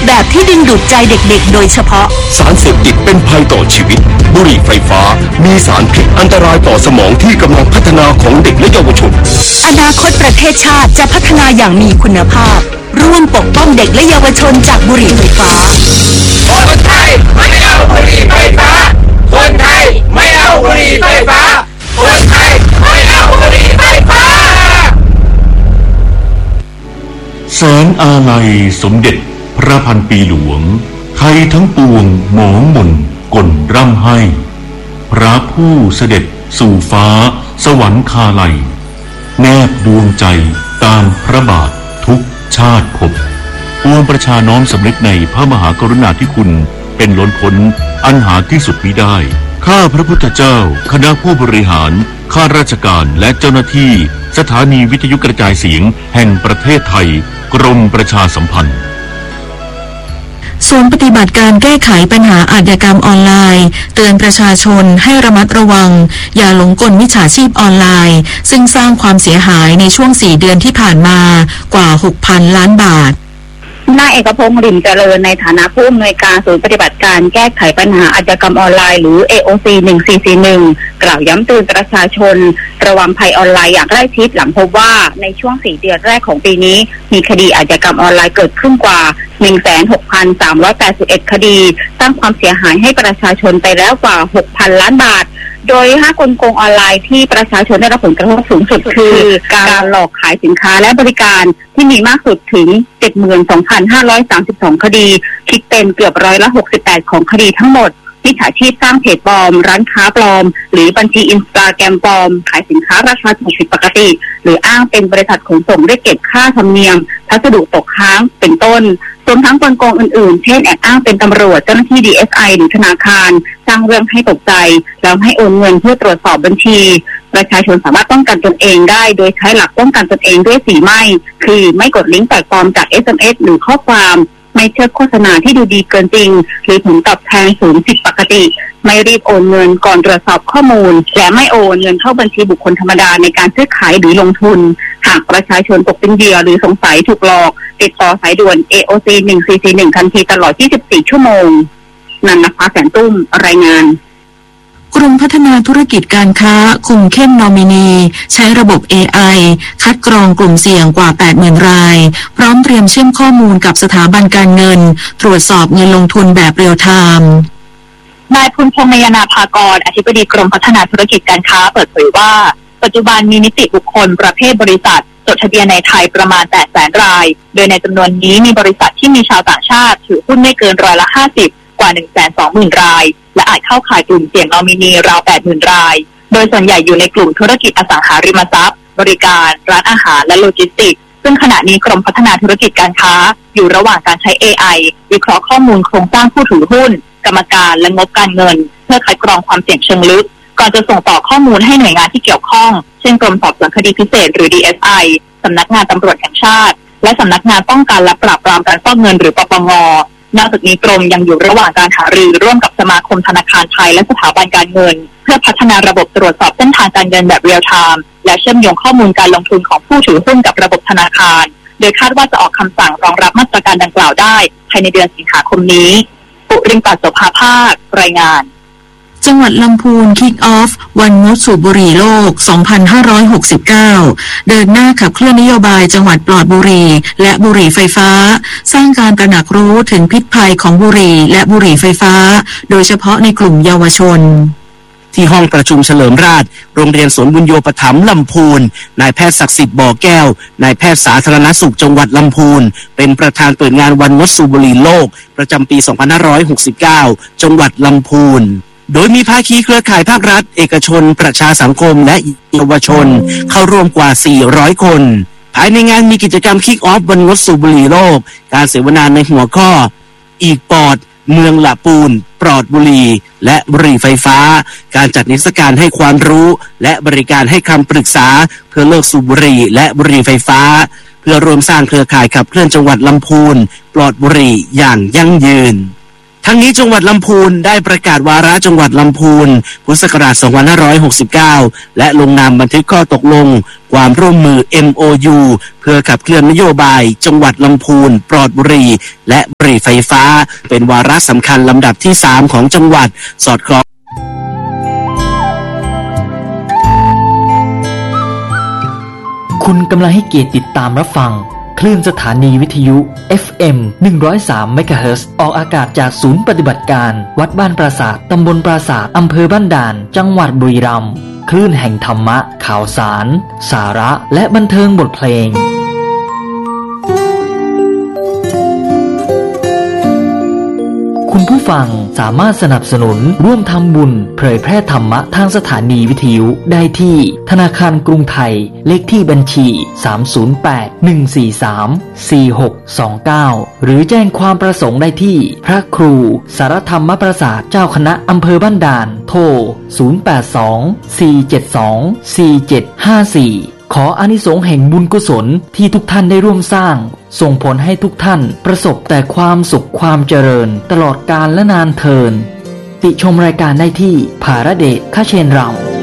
แบบที่ดึงดูดใจเด็กๆโดยเฉพาะสารเสพติดเป็นภัยต่อชีวิตบุหรี่ไฟฟ้ามีสารพิษอันตรายต่อสมองที่กำลังพัฒนาของเด็กและเยาวชนอนาคตประเทศชาติจะพัฒนาอย่างมีคุณภาพร่วมปกป้องเด็กและเยาวชนจากบุหรี่ไฟฟ้าคนไทยไม่เอาบุหรี่ไฟฟ้าคนไทยไม่เอาบุหรี่ไฟฟ้าคนไทยไม่เอาบุหรี่ไฟฟ้าแสงอาลัยสมเด็จพระพันปีหลวงไทยทั้งปวงหมองมนกลร่ำให้พระผู้เสด็จสู่ฟ้าสวรรคาลัยแนบดวงใจตามพระบาททุกชาติภพปวงประชาน้อมสำนึกในพระมหากรุณาธิคุณเป็นล้นพ้นอันหาที่สุดมิได้ข้าพระพุทธเจ้าคณะผู้บริหารข้าราชการและเจ้าหน้าที่สถานีวิทยุกระจายเสียงแห่งประเทศไทยกรมประชาสัมพันธ์ศูนย์ปฏิบัติการแก้ไขปัญหาอาชญากรรมออนไลน์เตือนประชาชนให้ระมัดระวังอย่าหลงกลมิจฉาชีพออนไลน์ซึ่งสร้างความเสียหายในช่วง4 เดือนที่ผ่านมากว่า 6,000 ล้านบาทนายเอกพงษ์ริมเจริญในฐานะผู้อำนวยการศูนย์ปฏิบัติการแก้ไขปัญหาอาชญากรรมออนไลน์หรือ AOC 1441กล่าวย้ำเตือนประชาชนระวังภัยออนไลน์อย่างใกล้ชิดหลังพบว่าในช่วง4 เดือนแรกของปีนี้มีคดีอาชญากรรมออนไลน์เกิดขึ้นกว่า 16,381 คดีสร้างความเสียหายให้ประชาชนไปแล้วกว่า 6,000 ล้านบาทโดย5 กลโกงออนไลน์ที่ประชาชนได้รับผลกระทบสูงสุดคือการหลอกขายสินค้าและบริการที่มีมากสุดถึง 72,532 คดีคิดเป็นเกือบ68%ของคดีทั้งหมดมิจฉาชีพสร้างเพจปลอมร้านค้าปลอมหรือบัญชีอินสตาแกรมปลอมขายสินค้าราคาถูกผิดปกติหรืออ้างเป็นบริษัทขนส่งเรียกเก็บค่าธรรมเนียมพัสดุตกค้างเป็นต้นรวมทั้งกลโกงอื่นๆเช่นแอบอ้างเป็นตำรวจเจ้าหน้าที่ DSI หรือธนาคารสร้างเรื่องให้ตกใจแล้วให้โอนเงินเพื่อตรวจสอบบัญชีประชาชนสามารถป้องกันตนเองได้โดยใช้หลักป้องกันตนเองด้วย4ไม่คือไม่กดลิงก์แปลกปลอมจาก SMS หรือข้อความไม่เชื่อโฆษณาที่ดูดีเกินจริงหรือผลตอบแทนสูงผิดปกติไม่รีบโอนเงินก่อนตรวจสอบข้อมูลและไม่โอนเงินเข้าบัญชีบุคคลธรรมดาในการซื้อขายหรือลงทุนหากประชาชนตกเป็นเหยื่อหรือสงสัยถูกหลอกติดต่อสายด่วน AOC 1441ทันทีตลอด24 ชั่วโมงนันนภาแสนตุ้มรายงานกรมพัฒนาธุรกิจการค้าคุมเข้มนอมินีใช้ระบบ AI คัดกรองกลุ่มเสี่ยงกว่า 80,000 รายพร้อมเตรียมเชื่อมข้อมูลกับสถาบันการเงินตรวจสอบเงินลงทุนแบบเรียลไทม์นายพุนพงษ์นยนาภากรอธิบดีกรมพัฒนาธุรกิจการค้าเปิดเผยว่าปัจจุบันมีนิติบุคคลประเภทบริษัทจดทะเบียนในไทยประมาณ 800,000 รายโดยในจำนวนนี้มีบริษัทที่มีชาวต่างชาติถือหุ้นไม่เกิน50%กว่า 120,000 รายและอาจเข้าข่ายกลุ่มเสี่ยงนอมินีราว 80,000 รายโดยส่วนใหญ่อยู่ในกลุ่มธุรกิจอสังหาริมทรัพย์บริการร้านอาหารและโลจิสติกส์ซึ่งขณะนี้กรมพัฒนาธุรกิจการค้าอยู่ระหว่างการใช้ AI วิเคราะห์ข้อมูลโครงสร้างผู้ถือหุ้นกรรมการและงบการเงินเพื่อคัดกรองความเสี่ยงเชิงลึกก่อนจะส่งต่อข้อมูลให้หน่วยงานที่เกี่ยวข้องเช่นกรมสอบสวนคดีพิเศษหรือ DSI สำนักงานตำรวจแห่งชาติและสำนักงานป้องกันและปราบปรามการฟอกเงินหรือปปง.นอกจากนี้กรมยังอยู่ระหว่างการหารือร่วมกับสมาคมธนาคารไทยและสถาบันการเงินเพื่อพัฒนาระบบตรวจสอบเส้นทางการเงินแบบเรียลไทม์และเชื่อมโยงข้อมูลการลงทุนของผู้ถือหุ้นกับระบบธนาคารโดยคาดว่าจะออกคำสั่งรองรับมาตรการดังกล่าวได้ภายในเดือนสิงหาคมนี้ปุริงปัสโสภาภาครายงานจังหวัดลำพูนคิกออฟวันงดสูบบุหรี่โลก 2569 เดินหน้าขับเคลื่อนนโยบายจังหวัดปลอดบุหรี่และบุหรี่ไฟฟ้าสร้างการตระหนักรู้ถึงพิษภัยของบุหรี่และบุหรี่ไฟฟ้าโดยเฉพาะในกลุ่มเยาวชนที่ห้องประชุมเฉลิมราชโรงเรียนสวนบุญโยปถัมภ์ลำพูนนายแพทย์ศักดิ์สิทธิ์บ่อแก้วนายแพทย์สาธารณสุขจังหวัดลำพูนเป็นประธานเปิดงานวันงดสูบบุหรี่โลกประจำปี 2569 จังหวัดลำพูนโดยมีภาคีเครือข่ายภาครัฐเอกชนประชาสังคมและเยาวชนเข้าร่วมกว่า 400 คนภายในงานมีกิจกรรมคิกออฟวันงดสูบบุหรี่โลกการเสวนาในหัวข้ออีกปอดเมืองละปูนปลอดบุหรี่และบุหรี่ไฟฟ้าการจัดนิทรรศการให้ความรู้และบริการให้คำปรึกษาเพื่อเลิกสูบบุหรี่และบุหรี่ไฟฟ้าเพื่อรวมสร้างเครือข่ายขับเคลื่อนจังหวัดลำพูนปลอดบุหรี่อย่างยั่งยืนทั้งนี้จังหวัดลำพูนได้ประกาศวาระจังหวัดลำพูนพุทธศักราช 2569 และลงนามบันทึกข้อตกลงความร่วมมือ MOU เพื่อขับเคลื่อนนโยบายจังหวัดลำพูนปลอดบุหรี่และบุหรี่ไฟฟ้าเป็นวาระสำคัญลำดับที่ 3 ของจังหวัดสอดคล้องคุณกำลังให้เกียรติติดตามรับฟังคลื่นสถานีวิทยุ FM 103 เมกะเฮิรตซ์ออกอากาศจากศูนย์ปฏิบัติการวัดบ้านปราสาทตำบลปราสาทอำเภอบ้านด่านจังหวัดบุรีรัมย์คลื่นแห่งธรรมะข่าวสารสาระและบันเทิงบทเพลงคุณผู้ฟังสามารถสนับสนุนร่วมทำบุญเผยแพร่ธรรมะทางสถานีวิทยุได้ที่ธนาคารกรุงไทยเลขที่บัญชี 308-143-4629 หรือแจ้งความประสงค์ได้ที่พระครูสารธรรมประสาทเจ้าคณะอำเภอบ้านด่านโทร 082-472-4754ขออานิสงส์แห่งบุญกุศลที่ทุกท่านได้ร่วมสร้างส่งผลให้ทุกท่านประสบแต่ความสุขความเจริญตลอดกาลและนานเทอญติชมรายการได้ที่ภารเดช ขเชนรำ